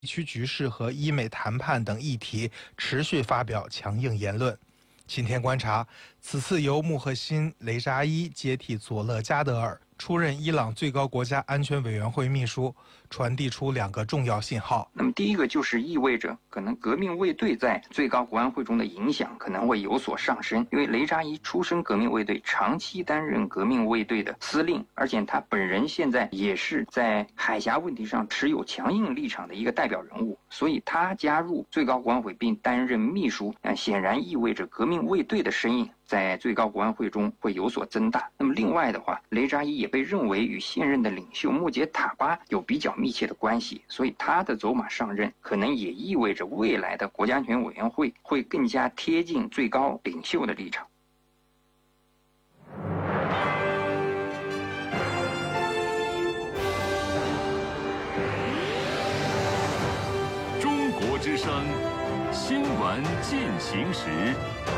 地区局势和医美谈判等议题持续发表强硬言论。今天观察，此次由穆赫辛·雷扎伊接替佐勒加德尔出任伊朗最高国家安全委员会秘书，传递出2个重要信号。 那么第一个就是意味着可能革命卫队在最高国安会中的影响可能会有所上升，因为雷扎伊出身革命卫队，长期担任革命卫队的司令，而且他本人现在也是在海峡问题上持有强硬立场的一个代表人物，所以他加入最高国安会并担任秘书，显然意味着革命卫队的身影在最高国安会中会有所增大。那么另外的话，雷扎伊也被认为与现任的领袖穆杰塔巴有比较密切的关系，所以他的走马上任可能也意味着未来的国家安全委员会会更加贴近最高领袖的立场。 中国之声新闻进行时。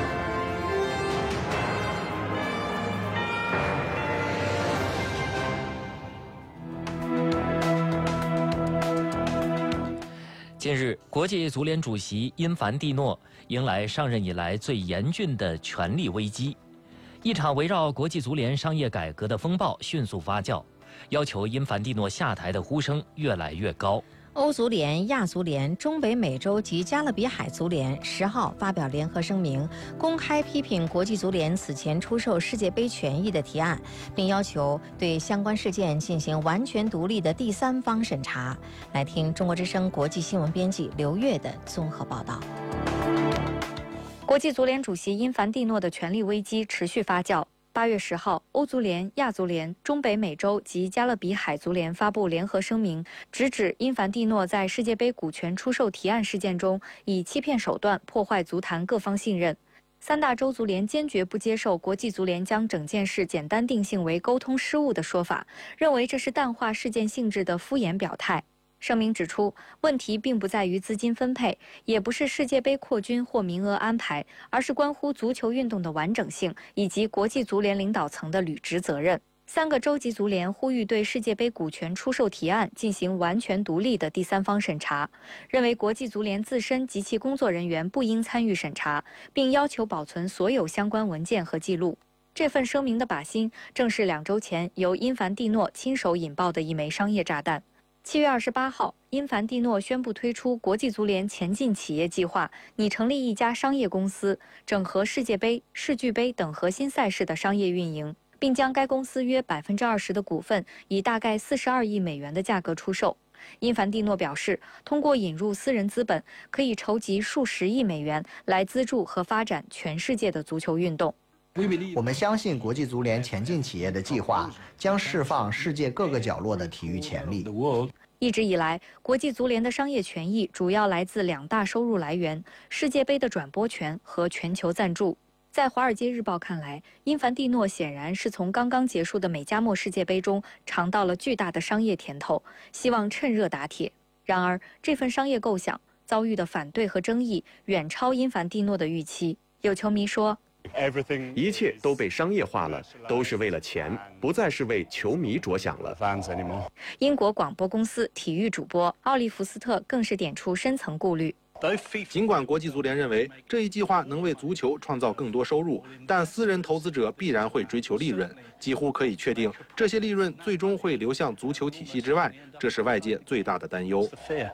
近日，国际足联主席因凡蒂诺迎来上任以来最严峻的权力危机，一场围绕国际足联商业改革的风暴迅速发酵，要求因凡蒂诺下台的呼声越来越高。 欧足联、亚足联、中北美洲及加勒比海足联10号发表联合声明，公开批评国际足联此前出售世界杯权益的提案，并要求对相关事件进行完全独立的第三方审查。来听中国之声国际新闻编辑刘越的综合报道。 国际足联主席因凡蒂诺的权力危机持续发酵。8月10号，欧足联、亚足联、中北美洲及加勒比海足联发布联合声明，直指因凡蒂诺在世界杯股权出售提案事件中以欺骗手段破坏足坛各方信任。3大洲足联坚决不接受国际足联将整件事简单定性为沟通失误的说法，认为这是淡化事件性质的敷衍表态。声明指出，问题并不在于资金分配，也不是世界杯扩军或名额安排，而是关乎足球运动的完整性以及国际足联领导层的履职责任。3个洲际足联呼吁对世界杯股权出售提案进行完全独立的第三方审查，认为国际足联自身及其工作人员不应参与审查，并要求保存所有相关文件和记录。这份声明的靶心正是2周前由因凡蒂诺亲手引爆的一枚商业炸弹。7月28号，因凡蒂诺宣布推出国际足联前进企业计划，拟成立一家商业公司，整合世界杯、世俱杯等核心赛事的商业运营，并将该公司约20%的股份以大概42亿美元的价格出售。因凡蒂诺表示，通过引入私人资本，可以筹集数十亿美元来资助和发展全世界的足球运动。 我们相信国际足联前进企业的计划将释放世界各个角落的体育潜力。 一直以来，国际足联的商业权益主要来自2大收入来源：世界杯的转播权和全球赞助。在《华尔街日报》看来，因凡蒂诺显然是从刚刚结束的美加墨世界杯中尝到了巨大的商业甜头，希望趁热打铁。然而，这份商业构想遭遇的反对和争议远超因凡蒂诺的预期。有球迷说， 一切都被商业化了，都是为了钱，不再是为球迷着想了。 英国广播公司体育主播奥利弗斯特更是点出深层顾虑。 尽管国际足联认为这一计划能为足球创造更多收入，但私人投资者必然会追求利润，几乎可以确定这些利润最终会流向足球体系之外，这是外界最大的担忧。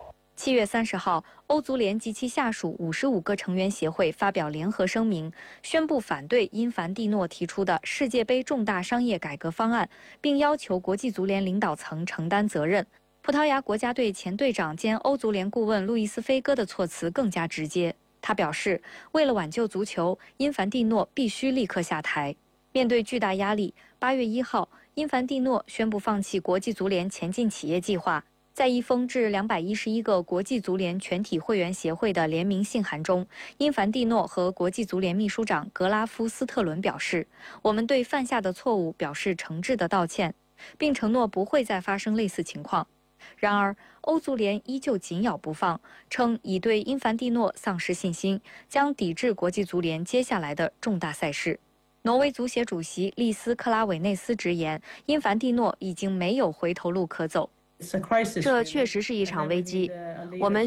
7月30号，欧足联及其下属55个成员协会发表联合声明，宣布反对因凡蒂诺提出的世界杯重大商业改革方案，并要求国际足联领导层承担责任。葡萄牙国家队前队长兼欧足联顾问路易斯·菲戈的措辞更加直接，他表示，为了挽救足球，因凡蒂诺必须立刻下台。面对巨大压力，8月1号，因凡蒂诺宣布放弃国际足联前进企业计划。在一封致211个国际足联全体会员协会的联名信函中，因凡蒂诺和国际足联秘书长格拉夫斯特伦表示，我们对犯下的错误表示诚挚的道歉，并承诺不会再发生类似情况。然而，欧足联依旧紧咬不放，称已对因凡蒂诺丧失信心，将抵制国际足联接下来的重大赛事。挪威足协主席利斯克拉韦内斯直言，因凡蒂诺已经没有回头路可走。 这确实是一场危机，我们